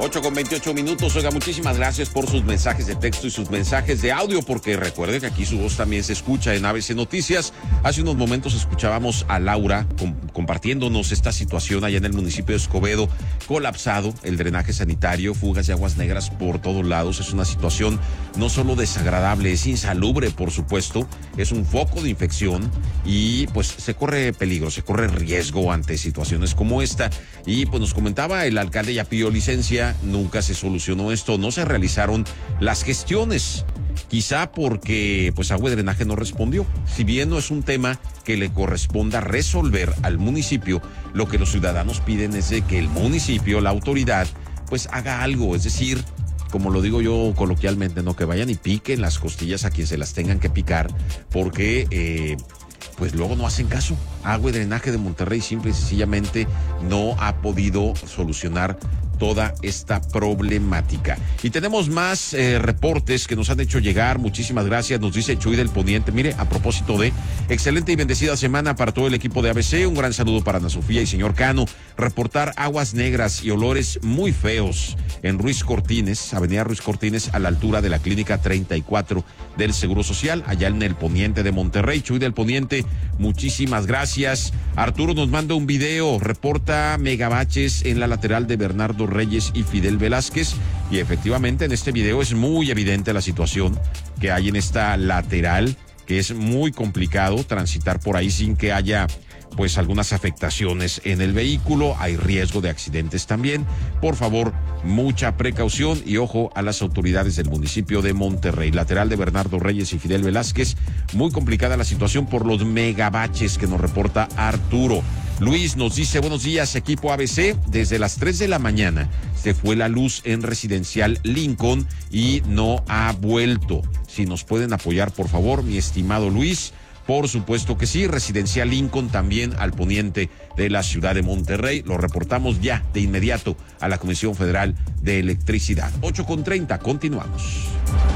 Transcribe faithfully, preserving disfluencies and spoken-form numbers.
ocho con veintiocho minutos. Oiga, muchísimas gracias por sus mensajes de texto y sus mensajes de audio, porque recuerde que aquí su voz también se escucha en A B C Noticias. Hace unos momentos escuchábamos a Laura com- compartiéndonos esta situación allá en el municipio de Escobedo, colapsado el drenaje sanitario, fugas de aguas negras por todos lados. Es una situación no solo desagradable, es insalubre, por supuesto, es un foco de infección y pues se corre peligro, se corre riesgo ante situaciones como esta. Y pues nos comentaba el alcalde, ya pidió licencia, nunca se solucionó esto, no se realizaron las gestiones, quizá porque pues Agua y Drenaje no respondió. Si bien no es un tema que le corresponda resolver al municipio, lo que los ciudadanos piden es de que el municipio, la autoridad, pues haga algo, es decir, como lo digo yo coloquialmente, no que vayan y piquen las costillas a quien se las tengan que picar, porque eh, pues luego no hacen caso. Agua y Drenaje de Monterrey simple y sencillamente no ha podido solucionar toda esta problemática. Y tenemos más eh, reportes que nos han hecho llegar. Muchísimas gracias. Nos dice Chuy del Poniente. Mire, a propósito de excelente y bendecida semana para todo el equipo de A B C. Un gran saludo para Ana Sofía y señor Cano. Reportar aguas negras y olores muy feos en Ruiz Cortines, Avenida Ruiz Cortines, a la altura de la Clínica treinta y cuatro del Seguro Social, allá en el Poniente de Monterrey. Chuy del Poniente, muchísimas gracias. Arturo nos manda un video, reporta megabaches en la lateral de Bernardo Reyes y Fidel Velázquez, y efectivamente en este video es muy evidente la situación que hay en esta lateral, que es muy complicado transitar por ahí sin que haya pues algunas afectaciones en el vehículo. Hay riesgo de accidentes también. Por favor, mucha precaución y ojo a las autoridades del municipio de Monterrey. Lateral de Bernardo Reyes y Fidel Velázquez, muy complicada la situación por los megabaches que nos reporta Arturo. Luis nos dice, buenos días, equipo A B C. Desde las tres de la mañana se fue la luz en Residencial Lincoln y no ha vuelto. Si nos pueden apoyar, por favor, mi estimado Luis. Por supuesto que sí, Residencial Lincoln también al poniente de la ciudad de Monterrey. Lo reportamos ya de inmediato a la Comisión Federal de Electricidad. ocho con treinta, continuamos.